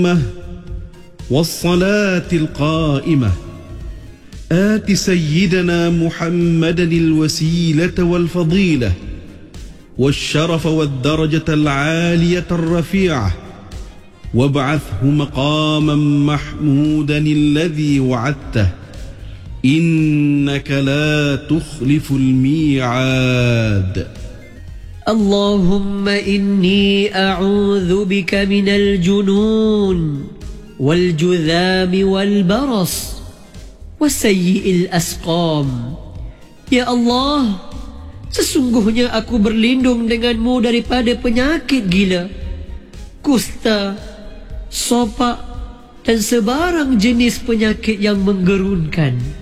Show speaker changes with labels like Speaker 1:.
Speaker 1: والصلاة القائمة آت سيدنا محمدا الوسيلة والفضيلة والشرف والدرجة العالية الرفيعة وابعثه مقاما محمودا الذي وعدته إنك لا تخلف الميعاد.
Speaker 2: اللهم إني أعوذ بك من الجنون والجذام والبرص وسيء الأسقام. Ya Allah, sesungguhnya aku berlindung denganmu daripada penyakit gila, kusta, sopak dan sebarang jenis penyakit yang menggerunkan.